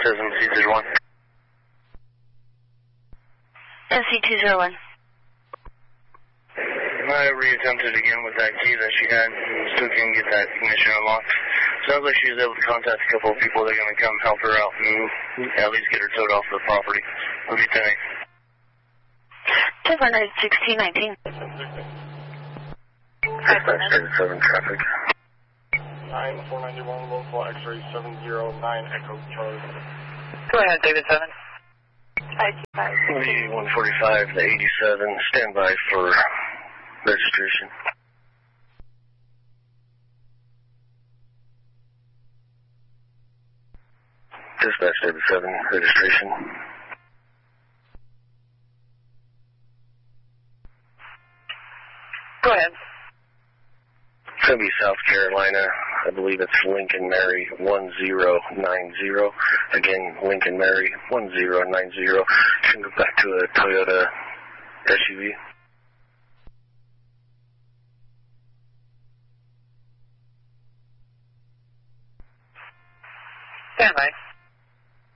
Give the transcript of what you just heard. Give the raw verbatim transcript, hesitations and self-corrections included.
says M C zero one. M C two zero one. I reattempted again with that key that she had and still can't get that ignition unlocked. Sounds like she was able to contact a couple of people. They're going to come help her out and at least get her towed off the property. Will be ten eight. ten four nine sixteen nineteen. Dispatch thirty-seven traffic. nine four nine one local X-ray seven zero nine Echo Charlie. Go ahead, David seven. one forty-five to eighty-seven, stand by for registration. Dispatch thirty-seven, registration. Go ahead. It's going to be South Carolina. I believe it's Lincoln Mary one zero nine zero. Again, Lincoln Mary one zero nine zero. Should go back to a Toyota S U V. Stand by.